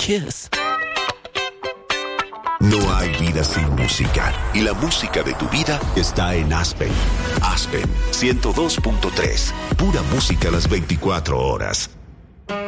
kiss. No hay vida sin música, y la música de tu vida está en Aspen. Aspen 102.3, pura música las 24 horas.